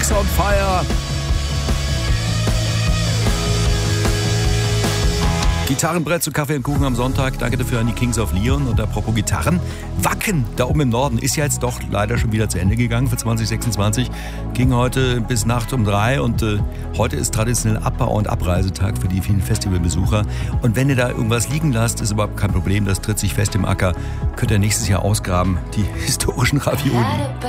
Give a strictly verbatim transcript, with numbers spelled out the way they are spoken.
House on Fire. Gitarrenbrett zu Kaffee und Kuchen am Sonntag. Danke dafür an die Kings of Leon. Und apropos Gitarren, Wacken da oben im Norden ist ja jetzt doch leider schon wieder zu Ende gegangen für zwanzig sechsundzwanzig. Ging heute bis Nacht um drei und äh, heute ist traditionell Abbau- und Abreisetag für die vielen Festivalbesucher. Und wenn ihr da irgendwas liegen lasst, ist überhaupt kein Problem. Das tritt sich fest im Acker. Könnt ihr nächstes Jahr ausgraben. Die historischen Ravioli.